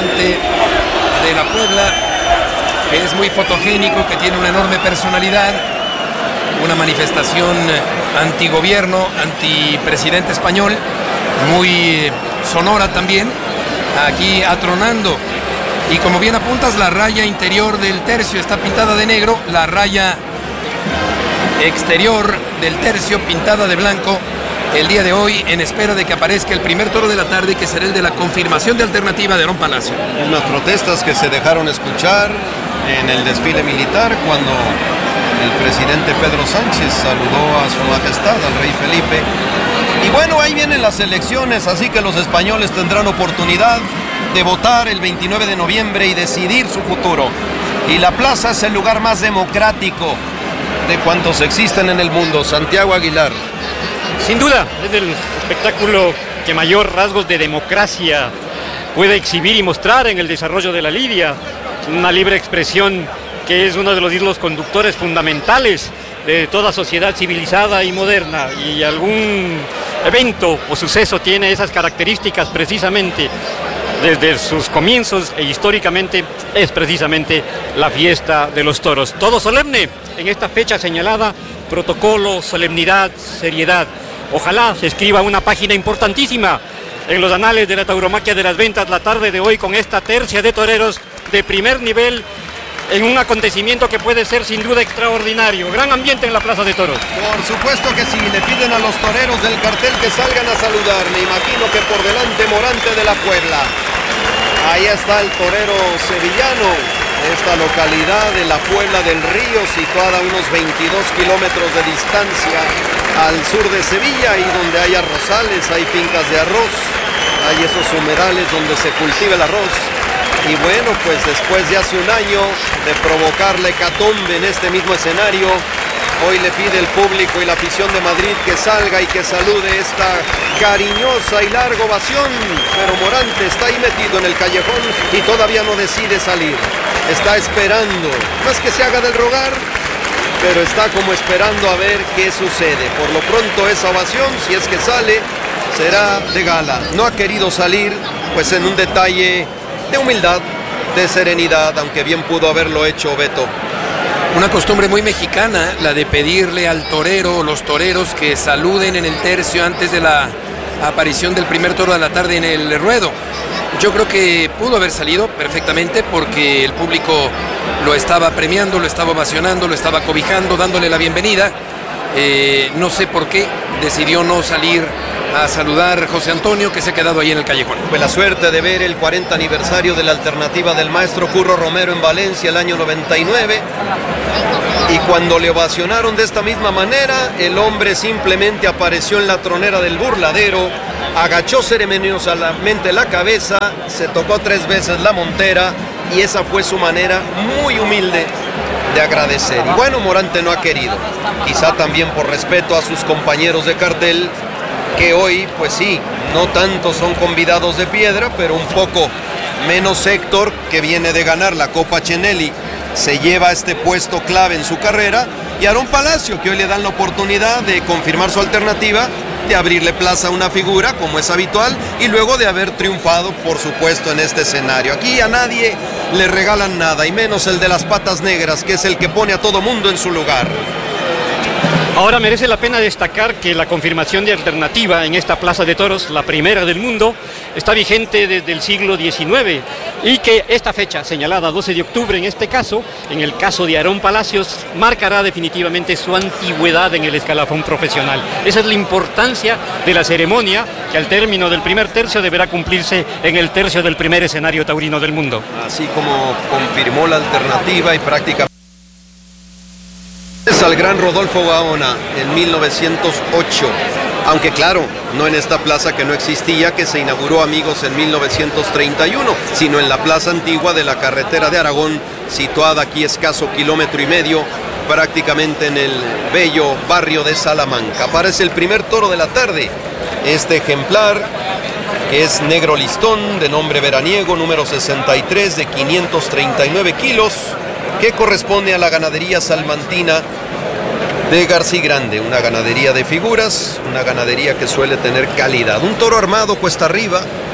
gigante de la Puebla, que es muy fotogénico, que tiene una enorme personalidad, una manifestación antigobierno, antipresidente español, muy sonora también, aquí atronando. Y como bien apuntas, la raya interior del tercio está pintada de negro, la raya exterior del tercio pintada de blanco el día de hoy, en espera de que aparezca el primer toro de la tarde, que será el de la confirmación de alternativa de Aarón Palacio. Unas protestas que se dejaron escuchar en el desfile militar cuando el presidente Pedro Sánchez saludó a su majestad, al rey Felipe. Y bueno, ahí vienen las elecciones, así que los españoles tendrán oportunidad de votar el 29 de noviembre y decidir su futuro. Y la plaza es el lugar más democrático de cuantos existen en el mundo. Santiago Aguilar. Sin duda, es el espectáculo que mayor rasgos de democracia puede exhibir y mostrar en el desarrollo de la lidia. Una libre expresión que es uno de los hilos conductores fundamentales de toda sociedad civilizada y moderna. Y algún evento o suceso tiene esas características precisamente desde sus comienzos, e históricamente es precisamente la fiesta de los toros. Todo solemne en esta fecha señalada, protocolo, solemnidad, seriedad. Ojalá se escriba una página importantísima en los anales de la tauromaquia de las ventas la tarde de hoy, con esta tercia de toreros de primer nivel, en un acontecimiento que puede ser sin duda extraordinario. Gran ambiente en la Plaza de Toros. Por supuesto que sí, le piden a los toreros del cartel que salgan a saludar. Me imagino que por delante Morante de la Puebla. Ahí está el torero sevillano, esta localidad de la Puebla del Río, situada a unos 22 kilómetros de distancia al sur de Sevilla, y donde hay arrozales, hay fincas de arroz, hay esos humedales donde se cultiva el arroz. Y bueno, pues después de hace un año de provocar la hecatombe en este mismo escenario, hoy le pide el público y la afición de Madrid que salga y que salude esta cariñosa y larga ovación. Pero Morante está ahí metido en el callejón y todavía no decide salir. Está esperando, no es que se haga del rogar, pero está como esperando a ver qué sucede. Por lo pronto esa ovación, si es que sale, será de gala. No ha querido salir, pues en un detalle de humildad, de serenidad, aunque bien pudo haberlo hecho Beto. Una costumbre muy mexicana, la de pedirle al torero, los toreros, que saluden en el tercio antes de la aparición del primer toro de la tarde en el ruedo. Yo creo que pudo haber salido perfectamente, porque el público lo estaba premiando, lo estaba ovacionando, lo estaba cobijando, dándole la bienvenida. No sé por qué decidió no salir a saludar José Antonio, que se ha quedado ahí en el callejón. Tuve la suerte de ver el 40 aniversario de la alternativa del maestro Curro Romero en Valencia el año 99, y cuando le ovacionaron de esta misma manera, el hombre simplemente apareció en la tronera del burladero, agachó ceremoniosamente la cabeza, se tocó 3 veces la montera, y esa fue su manera muy humilde de agradecer. Y bueno, Morante no ha querido, quizá también por respeto a sus compañeros de cartel, que hoy, pues sí, no tanto son convidados de piedra, pero un poco menos Héctor, que viene de ganar la Copa Chenelli, se lleva este puesto clave en su carrera, y Aarón Palacio, que hoy le dan la oportunidad de confirmar su alternativa, de abrirle plaza a una figura, como es habitual, y luego de haber triunfado, por supuesto, en este escenario. Aquí a nadie le regalan nada, y menos el de las patas negras, que es el que pone a todo mundo en su lugar. Ahora merece la pena destacar que la confirmación de alternativa en esta Plaza de Toros, la primera del mundo, está vigente desde el siglo XIX, y que esta fecha señalada, 12 de octubre en este caso, en el caso de Aarón Palacios, marcará definitivamente su antigüedad en el escalafón profesional. Esa es la importancia de la ceremonia, que al término del primer tercio deberá cumplirse en el tercio del primer escenario taurino del mundo. Así como confirmó la alternativa y prácticamente al gran Rodolfo Gaona en 1908, aunque claro, no en esta plaza que no existía, que se inauguró, amigos, en 1931, sino en la plaza antigua de la carretera de Aragón, situada aquí escaso 1,5 kilómetros, prácticamente en el bello barrio de Salamanca. Aparece el primer toro de la tarde, este ejemplar, que es negro listón, de nombre veraniego, número 63, de 539 kilos, que corresponde a la ganadería salmantina de García Grande, una ganadería de figuras, una ganadería que suele tener calidad. Un toro armado cuesta arriba,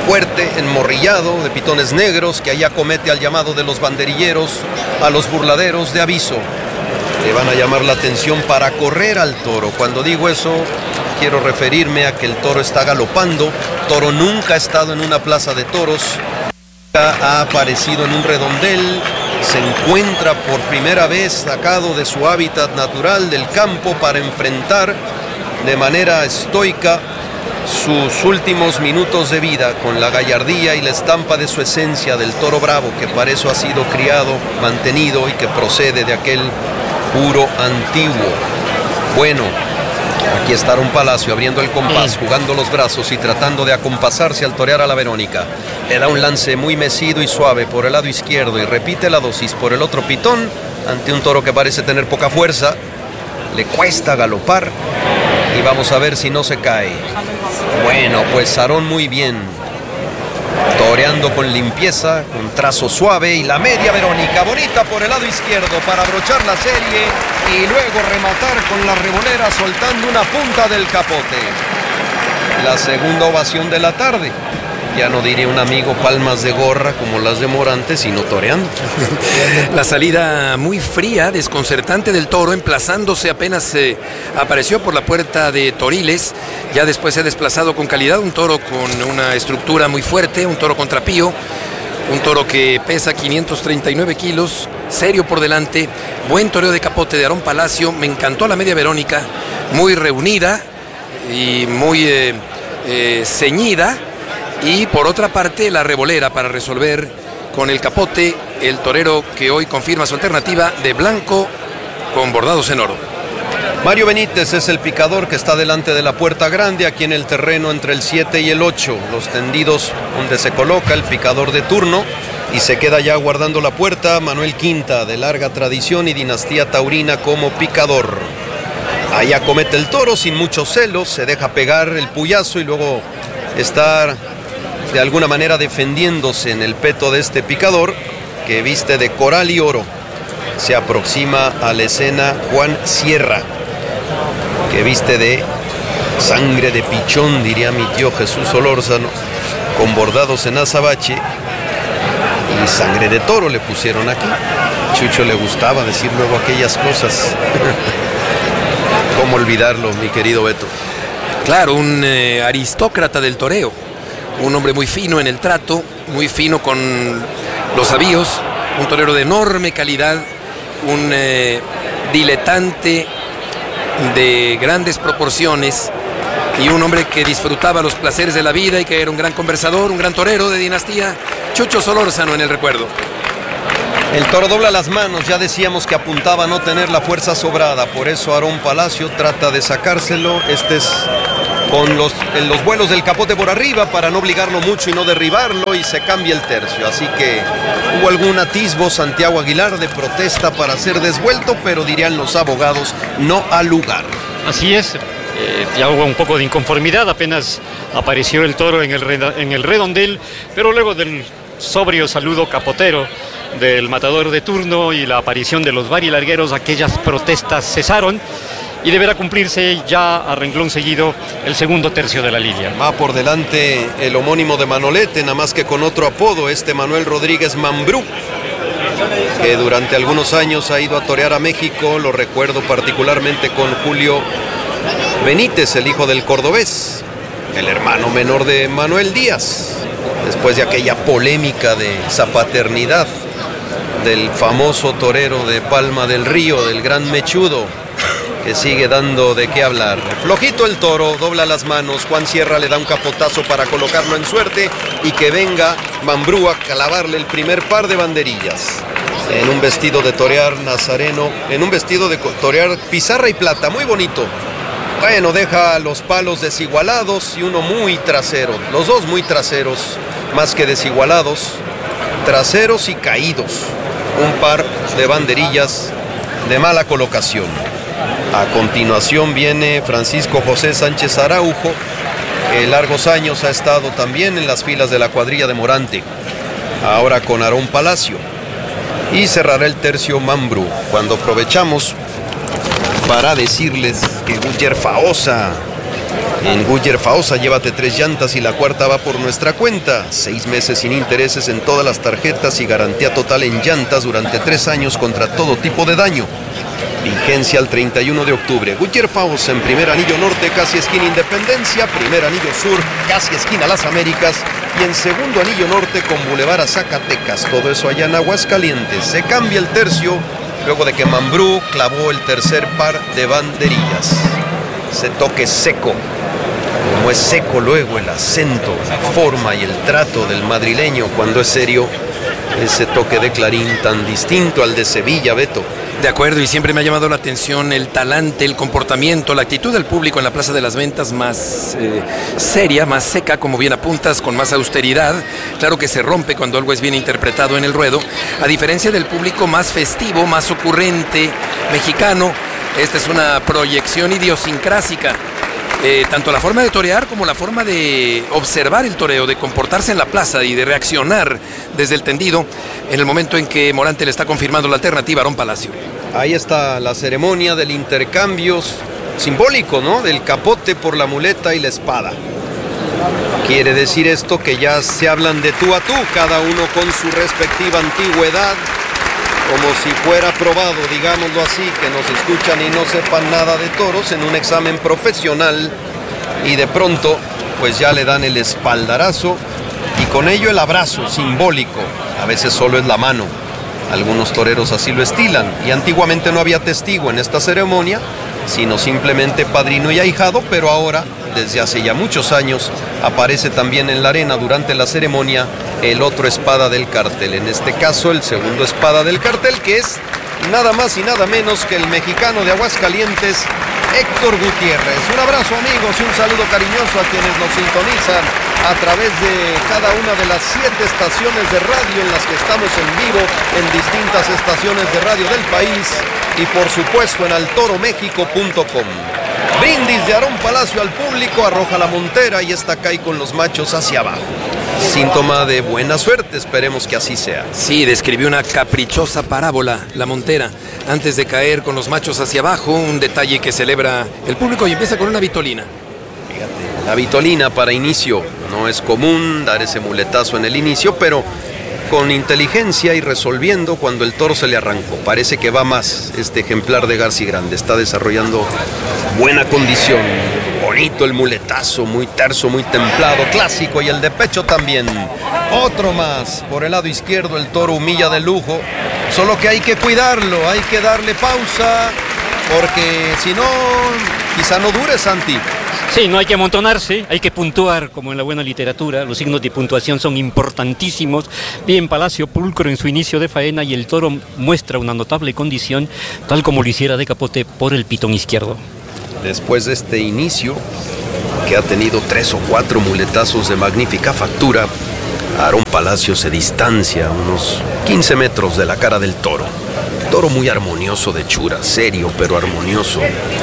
fuerte, enmorrillado, de pitones negros, que ahí acomete al llamado de los banderilleros, a los burladeros de aviso. Le van a llamar la atención para correr al toro. Cuando digo eso, quiero referirme a que el toro está galopando. Toro nunca ha estado en una plaza de toros, nunca ha aparecido en un redondel. Se encuentra por primera vez sacado de su hábitat natural del campo para enfrentar de manera estoica sus últimos minutos de vida con la gallardía y la estampa de su esencia del toro bravo, que para eso ha sido criado, mantenido y que procede de aquel puro antiguo. Bueno, aquí está Aarón Palacio abriendo el compás, jugando los brazos y tratando de acompasarse al torear a la Verónica. Le da un lance muy mecido y suave por el lado izquierdo y repite la dosis por el otro pitón ante un toro que parece tener poca fuerza. Le cuesta galopar y vamos a ver si no se cae. Bueno, pues Aarón muy bien, toreando con limpieza, con trazo suave, y la media Verónica, bonita por el lado izquierdo para abrochar la serie y luego rematar con la revolera soltando una punta del capote. La segunda ovación de la tarde. Ya no diría un amigo palmas de gorra como las de Morante, sino toreando. La salida muy fría, desconcertante del toro, emplazándose apenas apareció por la puerta de Toriles. Ya después se ha desplazado con calidad, un toro con una estructura muy fuerte, un toro contrapío, un toro que pesa 539 kilos, serio por delante, buen toreo de capote de Aarón Palacio. Me encantó la media Verónica, muy reunida y muy ceñida. Y por otra parte, la revolera para resolver con el capote, el torero que hoy confirma su alternativa de blanco con bordados en oro. Mario Benítez es el picador que está delante de la puerta grande, aquí en el terreno entre el 7 y el 8. Los tendidos donde se coloca el picador de turno, y se queda ya guardando la puerta Manuel Quinta, de larga tradición y dinastía taurina como picador. Ahí acomete el toro sin muchos celos, se deja pegar el puyazo y luego estar de alguna manera defendiéndose en el peto de este picador que viste de coral y oro. Se aproxima a la escena Juan Sierra, que viste de sangre de pichón, diría mi tío Jesús Solórzano, con bordados en azabache, y sangre de toro le pusieron aquí. Chucho le gustaba decir luego aquellas cosas. ¿Cómo olvidarlo, mi querido Beto? Claro, un aristócrata del toreo, un hombre muy fino en el trato, muy fino con los avíos, un torero de enorme calidad, un diletante de grandes proporciones y un hombre que disfrutaba los placeres de la vida y que era un gran conversador, un gran torero de dinastía. Chucho Solórzano en el recuerdo. El toro dobla las manos, ya decíamos que apuntaba a no tener la fuerza sobrada, por eso Aarón Palacio trata de sacárselo. Este es con los vuelos del capote por arriba para no obligarlo mucho y no derribarlo, y se cambia el tercio. Así que hubo algún atisbo Santiago Aguilar de protesta para ser desvuelto, pero dirían los abogados, no al lugar. Así es, ya hubo un poco de inconformidad, apenas apareció el toro en el redondel, pero luego del sobrio saludo capotero del matador de turno y la aparición de los varilargueros, aquellas protestas cesaron y deberá cumplirse ya a renglón seguido el segundo tercio de la lidia. Va por delante el homónimo de Manolete, nada más que con otro apodo, Manuel Rodríguez Mambrú, que durante algunos años ha ido a torear a México. Lo recuerdo particularmente con Julio Benítez, el hijo del cordobés, el hermano menor de Manuel Díaz, después de aquella polémica de zapaternidad del famoso torero de Palma del Río, del Gran Mechudo, que sigue dando de qué hablar. Flojito el toro, dobla las manos, Juan Sierra le da un capotazo para colocarlo en suerte y que venga Mambrú a clavarle el primer par de banderillas. En un vestido de torear nazareno, en un vestido de torear pizarra y plata, muy bonito. Bueno, deja los palos desigualados y uno muy trasero, los dos muy traseros, más que desigualados, traseros y caídos. Un par de banderillas de mala colocación. A continuación viene Francisco José Sánchez Araujo, que largos años ha estado también en las filas de la cuadrilla de Morante, ahora con Aarón Palacio. Y cerrará el tercio Mambrú, cuando aprovechamos para decirles que Guller Faosa En Goodyear Faosa, llévate 3 llantas y la cuarta va por nuestra cuenta. 6 meses sin intereses en todas las tarjetas y garantía total en llantas durante 3 años contra todo tipo de daño. Vigencia al 31 de octubre. Goodyear Faosa en primer anillo norte, casi esquina Independencia. Primer anillo sur, casi esquina Las Américas. Y en segundo anillo norte con Boulevard a Zacatecas. Todo eso allá en Aguascalientes. Se cambia el tercio luego de que Mambrú clavó el tercer par de banderillas. Ese toque seco. Como es seco luego el acento, la forma y el trato del madrileño cuando es serio, ese toque de Clarín tan distinto al de Sevilla, Beto. De acuerdo, y siempre me ha llamado la atención el talante, el comportamiento, la actitud del público en la Plaza de las Ventas más seria, más seca, como bien apuntas, con más austeridad. Claro que se rompe cuando algo es bien interpretado en el ruedo, a diferencia del público más festivo, más ocurrente, mexicano. Esta es una proyección idiosincrásica. Tanto la forma de torear como la forma de observar el toreo, de comportarse en la plaza y de reaccionar desde el tendido en el momento en que Morante le está confirmando la alternativa a Aarón Palacio. Ahí está la ceremonia del intercambio simbólico, ¿no? Del capote por la muleta y la espada. Quiere decir esto que ya se hablan de tú a tú, cada uno con su respectiva antigüedad, como si fuera probado, digámoslo así, que nos escuchan y no sepan nada de toros en un examen profesional, y de pronto pues ya le dan el espaldarazo y con ello el abrazo simbólico. A veces solo es la mano, algunos toreros así lo estilan, y antiguamente no había testigo en esta ceremonia, sino simplemente padrino y ahijado, pero ahora, desde hace ya muchos años, aparece también en la arena durante la ceremonia el otro espada del cartel, en este caso el segundo espada del cartel, que es nada más y nada menos que el mexicano de Aguascalientes, Héctor Gutiérrez. Un abrazo, amigos, y un saludo cariñoso a quienes nos sintonizan a través de cada una de las 7 estaciones de radio en las que estamos en vivo, en distintas estaciones de radio del país, y por supuesto en altoromexico.com. Brindis de Aarón Palacio al público, arroja la montera y esta cae con los machos hacia abajo. Síntoma de buena suerte, esperemos que así sea. Sí, describió una caprichosa parábola, la montera, antes de caer con los machos hacia abajo, un detalle que celebra el público y empieza con una vitolina. Fíjate, la vitolina para inicio, no es común dar ese muletazo en el inicio, pero con inteligencia y resolviendo cuando el toro se le arrancó. Parece que va más este ejemplar de Garci Grande, está desarrollando buena condición. Bonito el muletazo, muy terso, muy templado, clásico, y el de pecho también. Otro más, por el lado izquierdo el toro humilla de lujo, solo que hay que cuidarlo, hay que darle pausa, porque si no, quizá no dure, Santi. Sí, no hay que amontonarse, hay que puntuar, como en la buena literatura. Los signos de puntuación son importantísimos. Bien, Palacio pulcro en su inicio de faena, y el toro muestra una notable condición, tal como lo hiciera de capote por el pitón izquierdo. Después de este inicio, que ha tenido 3 o 4 muletazos de magnífica factura, Aarón Palacio se distancia a unos 15 metros de la cara del toro. Toro muy armonioso de hechura, serio pero armonioso,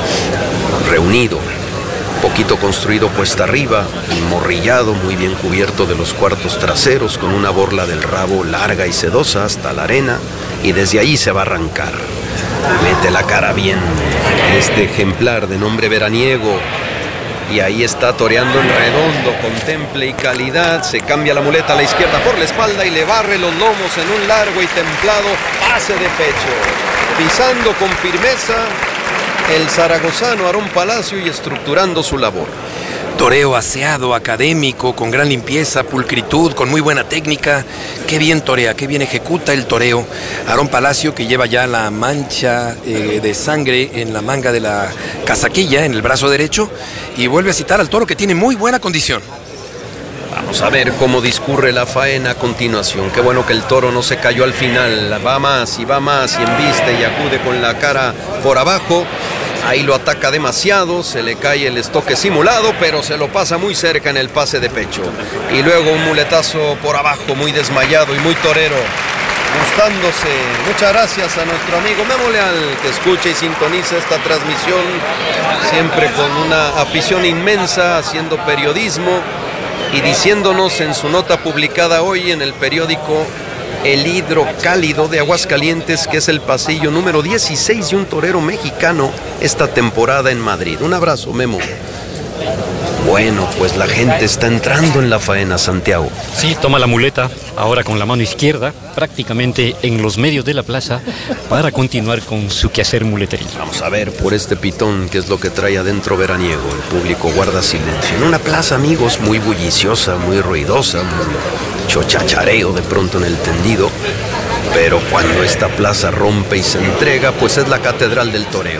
reunido, poquito construido puesta arriba, morrillado, muy bien cubierto de los cuartos traseros, con una borla del rabo larga y sedosa hasta la arena, y desde ahí se va a arrancar. Mete la cara bien este ejemplar de nombre veraniego, y ahí está toreando en redondo, con temple y calidad. Se cambia la muleta a la izquierda por la espalda y le barre los lomos en un largo y templado pase de pecho, pisando con firmeza el zaragozano Aarón Palacio y estructurando su labor. Toreo aseado, académico, con gran limpieza, pulcritud, con muy buena técnica. Qué bien torea, qué bien ejecuta el toreo. Aarón Palacio, que lleva ya la mancha de sangre en la manga de la casaquilla, en el brazo derecho, y vuelve a citar al toro, que tiene muy buena condición. Vamos a ver cómo discurre la faena a continuación. Qué bueno que el toro no se cayó al final. Va más y embiste y acude con la cara por abajo. Ahí lo ataca demasiado, se le cae el estoque simulado, pero se lo pasa muy cerca en el pase de pecho. Y luego un muletazo por abajo, muy desmayado y muy torero, gustándose. Muchas gracias a nuestro amigo Memo Leal, que escucha y sintoniza esta transmisión, siempre con una afición inmensa, haciendo periodismo y diciéndonos en su nota publicada hoy en el periódico El Hidrocálido de Aguascalientes, que es el pasillo número 16 de un torero mexicano esta temporada en Madrid. Un abrazo, Memo. Bueno, pues la gente está entrando en la faena, Santiago. Sí, toma la muleta, ahora con la mano izquierda, prácticamente en los medios de la plaza, para continuar con su quehacer muletería. Vamos a ver por este pitón qué es lo que trae adentro veraniego. El público guarda silencio. En una plaza, amigos, muy bulliciosa, muy ruidosa, mucho chachareo de pronto en el tendido. Pero cuando esta plaza rompe y se entrega, pues es la catedral del toreo.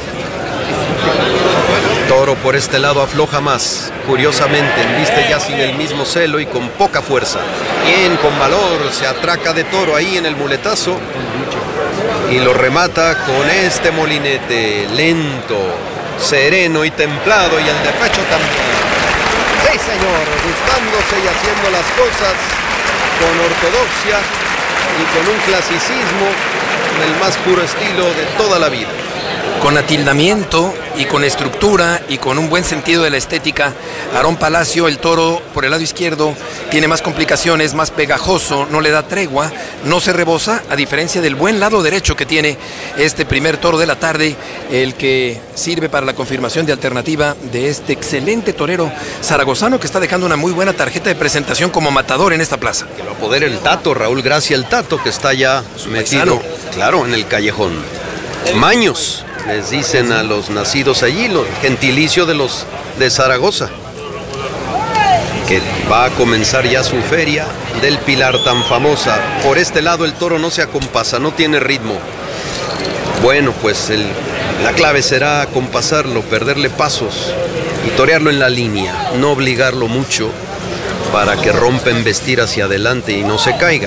Toro por este lado afloja más. Curiosamente, enviste ya sin el mismo celo y con poca fuerza. Bien, con valor, se atraca de Toro ahí en el muletazo y lo remata con este molinete lento, sereno y templado, y el de pecho también. Sí, señor, gustándose y haciendo las cosas con ortodoxia y con un clasicismo en el más puro estilo de toda la vida. Con atildamiento y con estructura y con un buen sentido de la estética, Aarón Palacio, el toro por el lado izquierdo, tiene más complicaciones, más pegajoso, no le da tregua, no se rebosa, a diferencia del buen lado derecho que tiene este primer toro de la tarde, el que sirve para la confirmación de alternativa de este excelente torero zaragozano que está dejando una muy buena tarjeta de presentación como matador en esta plaza. Que lo apodera el Tato, Raúl Gracia el Tato, que está ya metido, claro, en el callejón. Maños, les dicen a los nacidos allí, los gentilicio de los de Zaragoza, que va a comenzar ya su feria del Pilar tan famosa. Por este lado el toro no se acompasa, no tiene ritmo. Bueno, pues la clave será acompasarlo, perderle pasos y torearlo en la línea, no obligarlo mucho para que rompa embestir hacia adelante y no se caiga.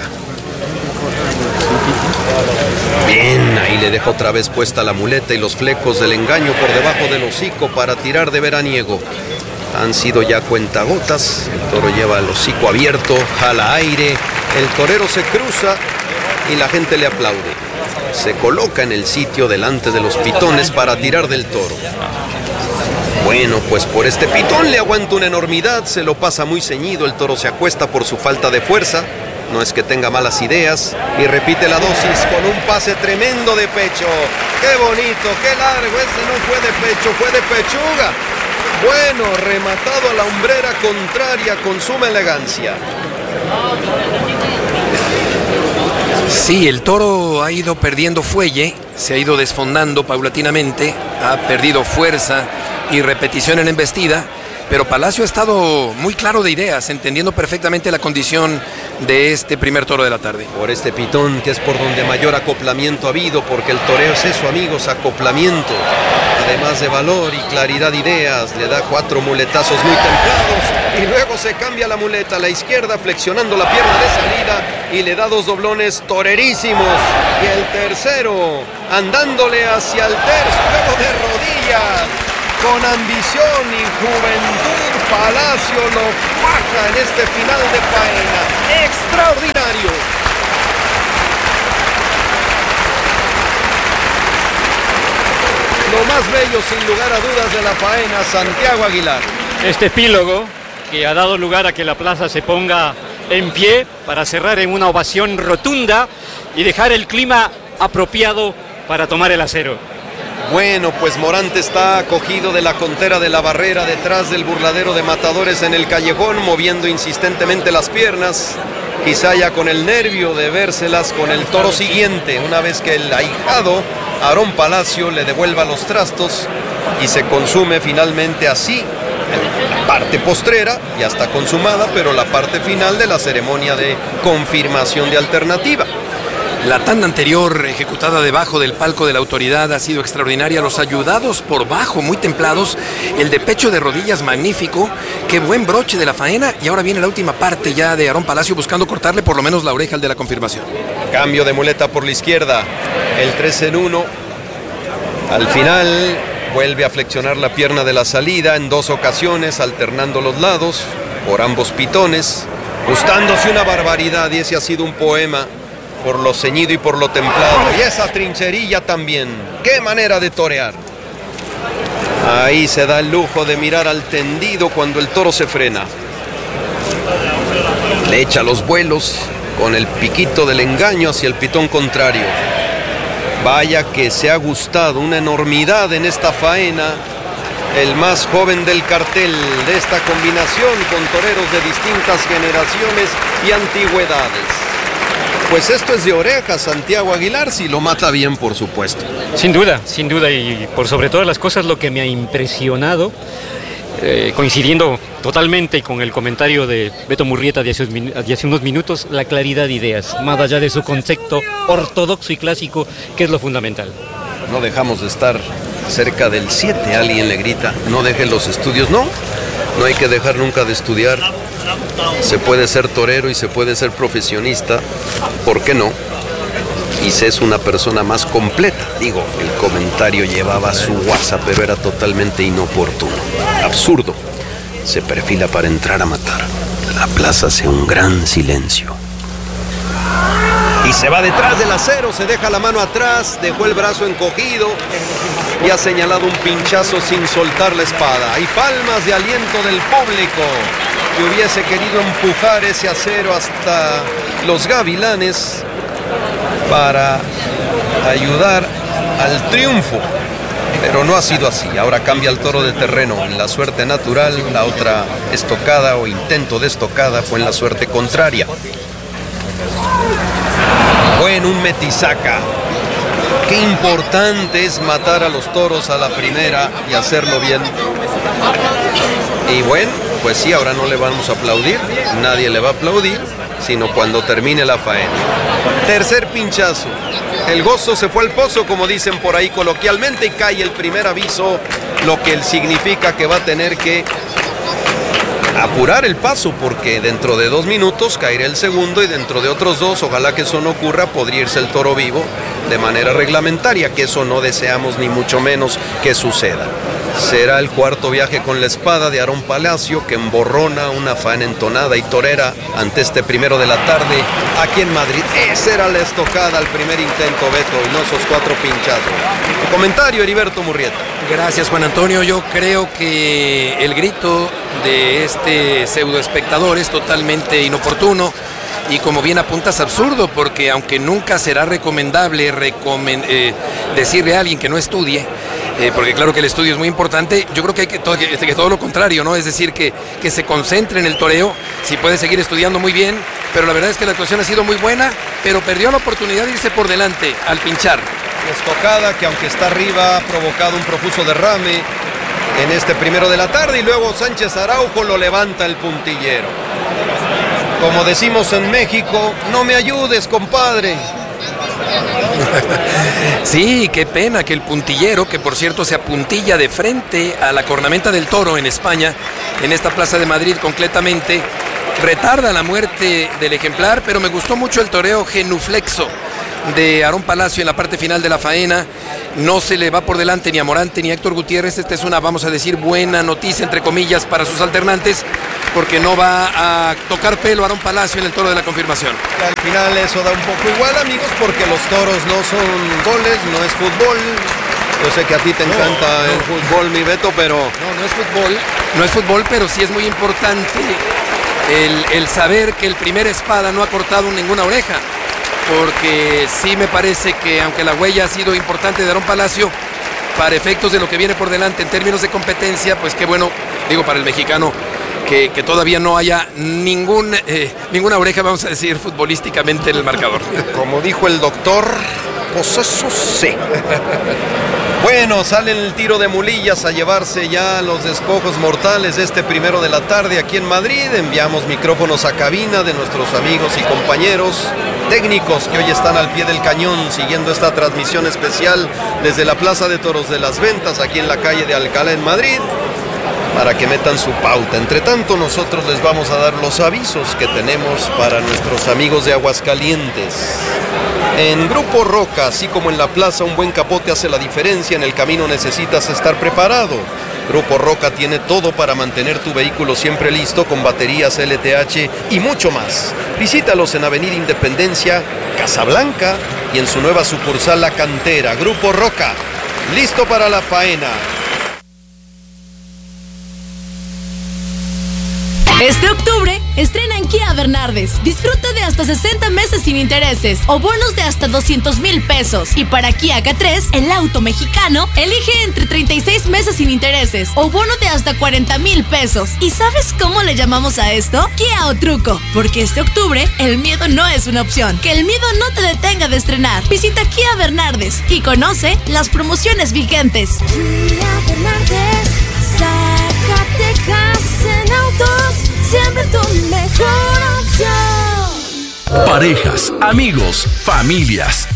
Bien, ahí le deja otra vez puesta la muleta y los flecos del engaño por debajo del hocico para tirar de veraniego. Han sido ya cuentagotas, el toro lleva el hocico abierto, jala aire, el torero se cruza y la gente le aplaude. Se coloca en el sitio delante de los pitones para tirar del toro. Bueno, pues por este pitón le aguanta una enormidad, se lo pasa muy ceñido, el toro se acuesta por su falta de fuerza. No es que tenga malas ideas, y repite la dosis con un pase tremendo de pecho. ¡Qué bonito, qué largo! Ese no fue de pecho, fue de pechuga. Bueno, rematado a la hombrera contraria con suma elegancia. Sí, el toro ha ido perdiendo fuelle, se ha ido desfondando paulatinamente, ha perdido fuerza y repetición en embestida. Pero Palacio ha estado muy claro de ideas, entendiendo perfectamente la condición de este primer toro de la tarde. Por este pitón, que es por donde mayor acoplamiento ha habido, porque el toreo es eso, amigos, acoplamiento. Además de valor y claridad de ideas, le da 4 muletazos muy templados y luego se cambia la muleta a la izquierda, flexionando la pierna de salida y le da 2 doblones torerísimos. Y el tercero, andándole hacia el tercio, luego de rodillas. Con ambición y juventud, Palacio lo cuaja en este final de faena. ¡Extraordinario! Lo más bello, sin lugar a dudas, de la faena, Santiago Aguilar. Este epílogo que ha dado lugar a que la plaza se ponga en pie para cerrar en una ovación rotunda y dejar el clima apropiado para tomar el acero. Bueno, pues Morante está acogido de la contera de la barrera detrás del burladero de matadores en el callejón, moviendo insistentemente las piernas, quizá ya con el nervio de vérselas con el toro siguiente, una vez que el ahijado Aarón Palacio le devuelva los trastos y se consume finalmente así la parte postrera, ya está consumada, pero la parte final de la ceremonia de confirmación de alternativa. La tanda anterior, ejecutada debajo del palco de la autoridad, ha sido extraordinaria. Los ayudados por bajo, muy templados. El de pecho de rodillas, magnífico. Qué buen broche de la faena. Y ahora viene la última parte ya de Aarón Palacio, buscando cortarle por lo menos la oreja al de la confirmación. Cambio de muleta por la izquierda. El 3 en 1. Al final vuelve a flexionar la pierna de la salida en 2 ocasiones, alternando los lados por ambos pitones. Gustándose una barbaridad, y ese ha sido un poema. Por lo ceñido y por lo templado. Y esa trincherilla también. ¡Qué manera de torear! Ahí se da el lujo de mirar al tendido cuando el toro se frena. Le echa los vuelos con el piquito del engaño hacia el pitón contrario. Vaya que se ha gustado una enormidad en esta faena el más joven del cartel de esta combinación con toreros de distintas generaciones y antigüedades. Pues esto es de oreja, Santiago Aguilar, si lo mata bien, por supuesto. Sin duda, y por sobre todas las cosas lo que me ha impresionado, coincidiendo totalmente con el comentario de Beto Murrieta de hace unos minutos, la claridad de ideas, más allá de su concepto ortodoxo y clásico, que es lo fundamental. No dejamos de estar cerca del 7, alguien le grita, no deje los estudios, no hay que dejar nunca de estudiar. Se puede ser torero y se puede ser profesionista, ¿por qué no? Y se es una persona más completa. Digo, el comentario llevaba su guasa, pero era totalmente inoportuno. Absurdo. Se perfila para entrar a matar. La plaza hace un gran silencio. Y se va detrás del acero, se deja la mano atrás, dejó el brazo encogido y ha señalado un pinchazo sin soltar la espada. Hay palmas de aliento del público que hubiese querido empujar ese acero hasta los Gavilanes para ayudar al triunfo, pero no ha sido así. Ahora cambia el toro de terreno en la suerte natural, la otra estocada o intento de estocada fue en la suerte contraria. Bueno, un metisaca. Qué importante es matar a los toros a la primera y hacerlo bien. Y bueno, pues sí, ahora no le vamos a aplaudir, nadie le va a aplaudir, sino cuando termine la faena. Tercer pinchazo. El gozo se fue al pozo, como dicen por ahí coloquialmente, y cae el primer aviso, lo que significa que va a tener que apurar el paso, porque dentro de 2 minutos caerá el segundo y dentro de otros 2, ojalá que eso no ocurra, podría irse el toro vivo de manera reglamentaria, que eso no deseamos ni mucho menos que suceda. Será el cuarto viaje con la espada de Aarón Palacio, que emborrona una faena entonada y torera ante este primero de la tarde aquí en Madrid. Esa era la estocada al primer intento, Beto, y no esos 4 pinchazos. Tu comentario, Heriberto Murrieta. Gracias, Juan Antonio. Yo creo que el grito de este pseudo espectador es totalmente inoportuno y, como bien apuntas, absurdo, porque aunque nunca será recomendable decirle a alguien que no estudie, porque claro que el estudio es muy importante, yo creo que hay que todo lo contrario, ¿no? Es decir, que se concentre en el toreo. Si puede seguir estudiando, muy bien, pero la verdad es que la actuación ha sido muy buena, pero perdió la oportunidad de irse por delante al pinchar. Estocada que, aunque está arriba, ha provocado un profuso derrame en este primero de la tarde, y luego Sánchez Araujo lo levanta el puntillero. Como decimos en México, no me ayudes, compadre. Sí, qué pena que el puntillero, que por cierto se apuntilla de frente a la cornamenta del toro en España, en esta plaza de Madrid concretamente, retarda la muerte del ejemplar, pero me gustó mucho el toreo genuflexo de Aarón Palacio en la parte final de la faena. No se le va por delante ni a Morante ni a Héctor Gutiérrez. Esta es una, vamos a decir, buena noticia, entre comillas, para sus alternantes, porque no va a tocar pelo a Aarón Palacio en el toro de la confirmación. Al final eso da un poco igual, amigos, porque los toros no son goles, no es fútbol. Yo sé que a ti te encanta el fútbol, mi Beto, pero... No es fútbol. No es fútbol, pero sí es muy importante el saber que el primer espada no ha cortado ninguna oreja, porque sí me parece que, aunque la huella ha sido importante de Aarón Palacio, para efectos de lo que viene por delante en términos de competencia, pues qué bueno, digo, para el mexicano, que todavía no haya ninguna oreja, vamos a decir, futbolísticamente en el marcador. Como dijo el doctor, pues eso sí. Bueno, sale el tiro de mulillas a llevarse ya los despojos mortales de este primero de la tarde aquí en Madrid. Enviamos micrófonos a cabina de nuestros amigos y compañeros técnicos que hoy están al pie del cañón siguiendo esta transmisión especial desde la Plaza de Toros de las Ventas, aquí en la calle de Alcalá en Madrid, para que metan su pauta. Entre tanto, nosotros les vamos a dar los avisos que tenemos para nuestros amigos de Aguascalientes. En Grupo Roca, así como en la plaza, un buen capote hace la diferencia. En el camino necesitas estar preparado. Grupo Roca tiene todo para mantener tu vehículo siempre listo, con baterías LTH y mucho más. Visítalos en Avenida Independencia, Casablanca, y en su nueva sucursal La Cantera. Grupo Roca, listo para la faena. Este octubre estrena en Kia Bernardes. Disfruta de hasta 60 meses sin intereses o bonos de hasta 200,000 pesos. Y para Kia K3, el auto mexicano, elige entre 36 meses sin intereses o bono de hasta 40,000 pesos. ¿Y sabes cómo le llamamos a esto? Kia o truco. Porque este octubre, el miedo no es una opción. Que el miedo no te detenga de estrenar. Visita Kia Bernardes y conoce las promociones vigentes. Kia Bernardes, Zacatecas en autos, siempre tu mejor opción. Parejas, amigos, familias.